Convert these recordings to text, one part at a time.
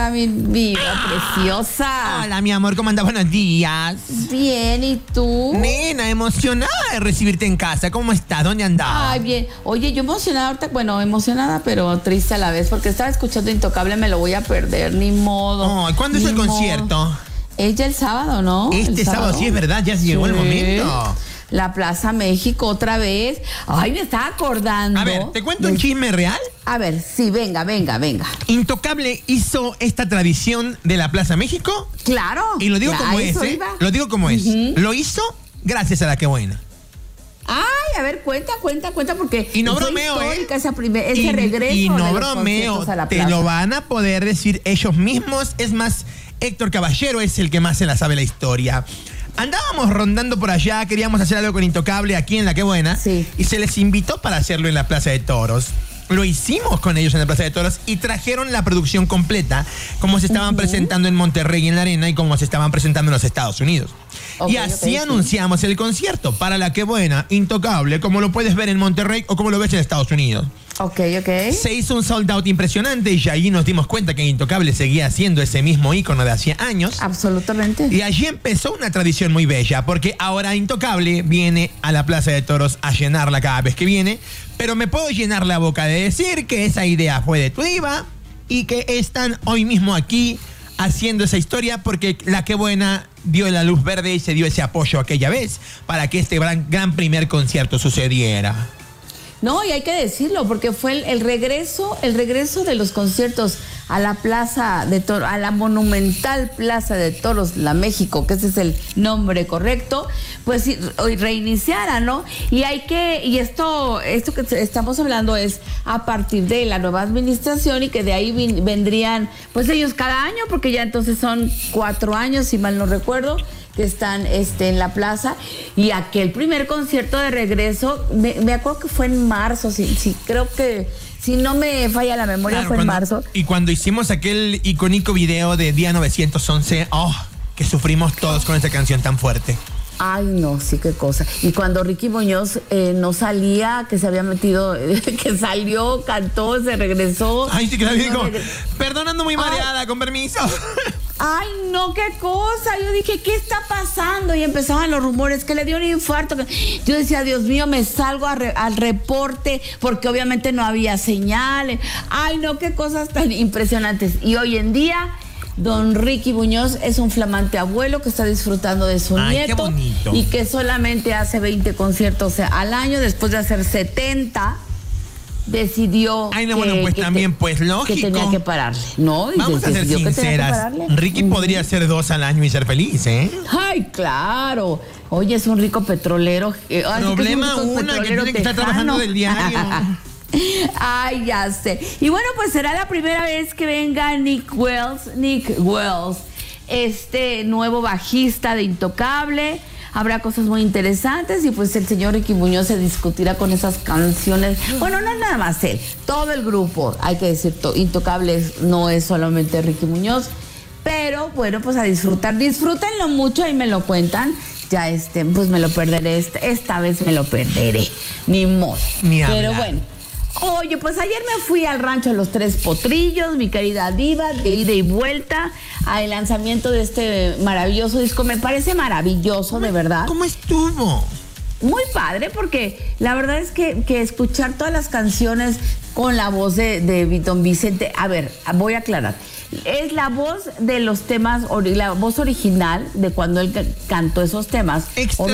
Hola, mi vida preciosa. Hola, mi amor, ¿cómo andas? Buenos días. Bien, ¿y tú? Nena, emocionada de recibirte en casa. ¿Cómo estás? ¿Dónde andabas? Ay, bien. Oye, yo emocionada ahorita, bueno, emocionada, pero triste a la vez, porque estaba escuchando Intocable, me lo voy a perder, ni modo. Oh, ¿cuándo es el concierto? Es ya el sábado, ¿no? Este sábado, sí, es verdad, ya llegó el momento. La Plaza México otra vez. Ay, me estaba acordando. A ver, ¿te cuento un chisme real? A ver, sí, venga. Intocable hizo esta tradición de la Plaza México. Claro. Y lo digo como es, ¿eh? Lo digo como es. Lo hizo gracias a la que buena. Ay, a ver, cuenta, porque... Y no bromeo, ese regreso. Y no de los bromeo, conciertos a la te plaza. lo van a poder decir ellos mismos. Es más, Héctor Caballero es el que más se la sabe la historia. Andábamos rondando por allá, queríamos hacer algo con Intocable aquí en La Que Buena. Sí. Y se les invitó para hacerlo en la Plaza de Toros. Lo hicimos con ellos en la Plaza de Toros y trajeron la producción completa, como se estaban presentando en Monterrey en la Arena y como se estaban presentando en los Estados Unidos. Y así anunciamos el concierto para La Que Buena, Intocable, como lo puedes ver en Monterrey o como lo ves en Estados Unidos. Ok. Se hizo un sold out impresionante y allí nos dimos cuenta que Intocable seguía siendo ese mismo ícono de hacía años. Absolutamente. Y allí empezó una tradición muy bella, porque ahora Intocable viene a la Plaza de Toros a llenarla cada vez que viene, pero me puedo llenar la boca de decir que esa idea fue de tu diva y que están hoy mismo aquí haciendo esa historia porque La Que Buena dio la luz verde y se dio ese apoyo aquella vez para que este gran primer concierto sucediera. No, y hay que decirlo, porque fue el regreso de los conciertos a la Plaza de Toros, a la monumental Plaza de Toros, la México, que ese es el nombre correcto, pues reiniciara, ¿no? Y esto que estamos hablando es a partir de la nueva administración y que de ahí vendrían, pues ellos cada año, porque ya entonces son 4 años, si mal no recuerdo, que están en la plaza, y aquel primer concierto de regreso, me acuerdo que fue en marzo, sí, creo que, si no me falla la memoria, claro, fue en marzo. Y cuando hicimos aquel icónico video de Día 911, que sufrimos todos con esa canción tan fuerte. Ay, no, sí, qué cosa. Y cuando Ricky Muñoz no salía, que se había metido, que salió, cantó, se regresó. Ay, sí, que la dijo, perdonando muy mareada, con permiso. Ay, no, qué cosa. Yo dije, ¿qué está pasando? Y empezaban los rumores que le dio un infarto. Yo decía, Dios mío, me salgo al reporte porque obviamente no había señales. Ay, no, qué cosas tan impresionantes. Y hoy en día, don Ricky Muñoz es un flamante abuelo que está disfrutando de su nieto. Qué bonito. Y que solamente hace 20 conciertos al año después de hacer 70. Decidió pues lógico que tenía que pararle, ¿no? Y vamos a ser sinceras, Ricky podría hacer 2 al año y ser feliz, ¿eh? Ay, claro. Oye, es un rico petrolero. Problema que tiene que estar trabajando del diario. Ay, ya sé. Y bueno, pues será la primera vez que venga Nick Wells, este nuevo bajista de Intocable. Habrá cosas muy interesantes y pues el señor Ricky Muñoz se discutirá con esas canciones. Bueno, no es nada más él, todo el grupo, hay que decir, Intocable no es solamente Ricky Muñoz, pero bueno, pues a disfrútenlo mucho y me lo cuentan. Ya pues me lo perderé, esta vez me lo perderé, ni modo. Pero bueno. Oye, pues ayer me fui al rancho de los Tres Potrillos, mi querida diva, de ida y vuelta al lanzamiento de este maravilloso disco. Me parece maravilloso, de verdad. ¿Cómo estuvo? Muy padre, porque la verdad es que escuchar todas las canciones con la voz de Don Vicente. A ver, voy a aclarar. Es la voz de los temas, la voz original de cuando él cantó esos temas.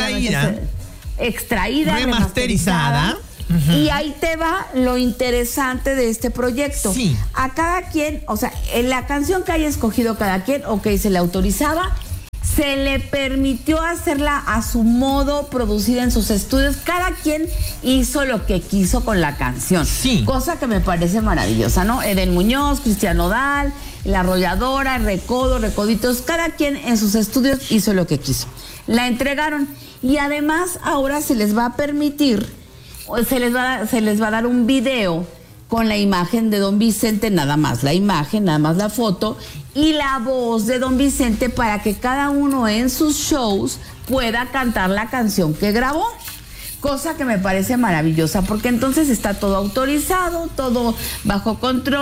Extraída, remasterizada. Y ahí te va lo interesante de este proyecto. Sí. A cada quien, o sea, en la canción que haya escogido cada quien, se le autorizaba, se le permitió hacerla a su modo, producida en sus estudios. Cada quien hizo lo que quiso con la canción. Sí. Cosa que me parece maravillosa, ¿no? Eden Muñoz, Cristian Nodal, La Arrolladora, Recodo, Recoditos, cada quien en sus estudios hizo lo que quiso. La entregaron y además ahora se les va a permitir, se les va a dar un video con la imagen de Don Vicente, nada más la imagen, nada más la foto y la voz de Don Vicente para que cada uno en sus shows pueda cantar la canción que grabó. Cosa que me parece maravillosa porque entonces está todo autorizado, todo bajo control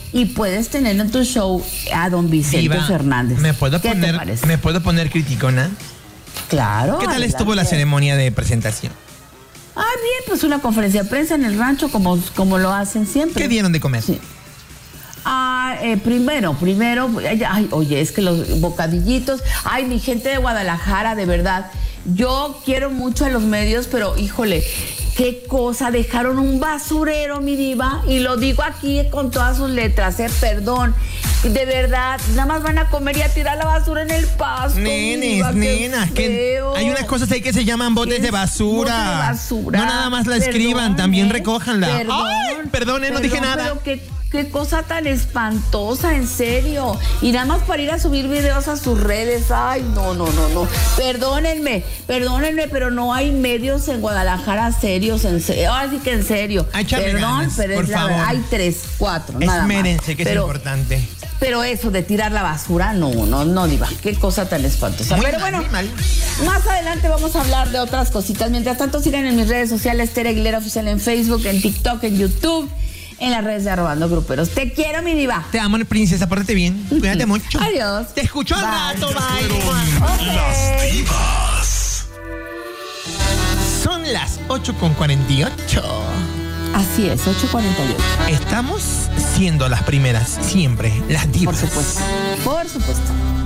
y puedes tener en tu show a don Vicente Diva, Fernández. ¿Me puedo ¿Qué te poner, parece? ¿me puedo poner criticona? Claro. ¿Qué tal adelante. estuvo la ceremonia de presentación? Ah, bien, pues una conferencia de prensa en el rancho como lo hacen siempre. ¿Qué dieron de comer? Sí. Primero, ay, oye, es que los bocadillitos, ay, mi gente de Guadalajara, de verdad, yo quiero mucho a los medios, pero híjole, qué cosa, dejaron un basurero, mi diva, y lo digo aquí con todas sus letras, perdón, de verdad, nada más van a comer y a tirar la basura en el pasto. Nenas, que hay unas cosas ahí que se llaman botes de basura. Botes de basura. No nada más la escriban, también recójanla. Perdone, no dije nada. Pero qué cosa tan espantosa, en serio. Y nada más para ir a subir videos a sus redes. Ay, no. Perdónenme, pero no hay medios en Guadalajara serios, en serio. Ahora sí que en serio. Échale Perdón, ganas, pero por es la favor. verdad. Hay 3, 4, nada más. Esmérense, que es importante. Pero eso de tirar la basura, no, diva. Qué cosa tan espantosa. Muy Pero mal, bueno, muy mal. más adelante vamos a hablar de otras cositas. Mientras tanto, sigan en mis redes sociales, Tere Aguilera Oficial en Facebook, en TikTok, en YouTube, en las redes de Arrobando Gruperos. Te quiero, mi diva. Te amo, princesa, pórtate bien. Cuídate mucho. Adiós. Te escucho al rato, bye. Las divas. Son las 8:48. Así es, 8:48. Estamos siendo las primeras, siempre, las divas. Por supuesto.